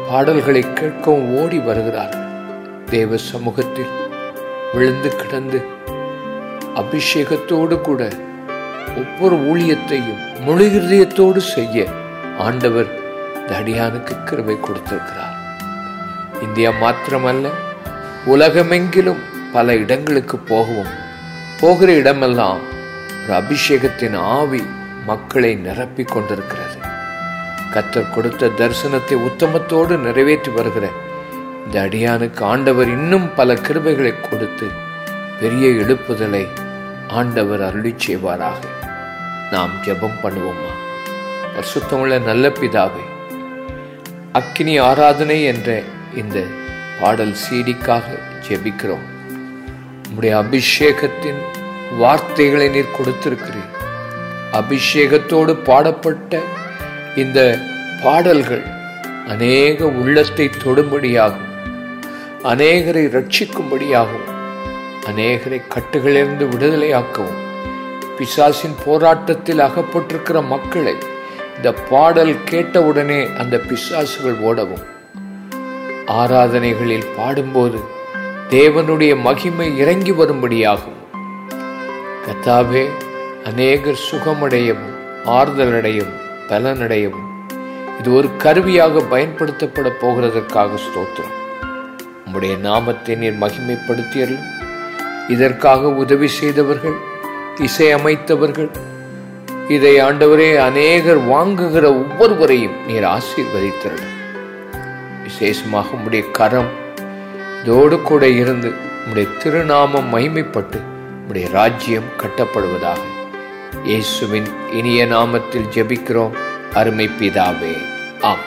பாடல்களை கேட்கவும் ஓடி வருகிறார்கள். தேவ சமூகத்தில் விழுந்து கிடந்து அபிஷேகத்தோடு கூட ஒவ்வொரு ஊழியத்தையும் முழு இருதயத்தோடு செய்ய ஆண்டவர் இந்த அடியானுக்கு கிருபை கொடுத்திருக்கிறார். இந்தியா மாத்திரமல்ல, உலகமெங்கிலும் பல இடங்களுக்கு போகிற இடமெல்லாம் ஒரு அபிஷேகத்தின் ஆவி மக்களை நிரப்பிக் கொண்டிருக்கிறது. கர்த்தர் கொடுத்த தரிசனத்தை உத்தமத்தோடு நிறைவேற்றி வருகிற இந்த அடியானுக்கு ஆண்டவர் இன்னும் பல கிருபைகளை கொடுத்து பெரிய எழுப்புதலை ஆண்டவர் அருளி செய்வாராக. நாம் ஜெபம் பண்ணுவோமா? பரிசுத்தமுள்ள நல்ல பிதாவே, அக்கினி ஆராதனை என்ற இந்த பாடல் சீடிக்காக ஜெபிக்கிறோம். உம்முடைய அபிஷேகத்தின் வார்த்தைகளை நீர் கொடுத்திருக்கிறீர். அபிஷேகத்தோடு பாடப்பட்ட இந்த பாடல்கள் அநேக உள்ளத்தை தொடும்படியாகும், அநேகரை ரட்சிக்கும்படியாகவும், அநேகரை கட்டுகளிலிருந்து விடுதலையாக்கவும், பிசாசின் போராட்டத்தில் அகப்பட்டிருக்கிற மக்களை இந்த பாடல் கேட்டவுடனே அந்த பிசாசுகள் ஓடவும், ஆராதனைகளில் பாடும்போது தேவனுடைய மகிமை இறங்கி வரும்படியாகும். கர்த்தாவே, அநேகர் சுகமடையவும், ஆறுதலடையவும், பலனடையவும் இது ஒரு கருவியாக பயன்படுத்தப்பட போகிறதற்காக ஸ்தோத்திரம். உம்முடைய நாமத்தை நீர் மகிமைப்படுத்தியர்கள். இதற்காக உதவி செய்தவர்கள், இசையமைத்தவர்கள், இதை ஆண்டவரே அநேகர் வாங்குகிற ஒவ்வொருவரையும் நீர் ஆசீர்வதித்தீர்கள். விசேஷமாக உம்முடைய கரம் இதோடு கூட இருந்து உம்முடைய திருநாமம் மகிமைப்பட்டு உம்முடைய ராஜ்யம் கட்டப்படுவதாக. இயேசுவின் இனிய நாமத்தில் ஜெபிக்கிறோம் அருமை பிதாவே.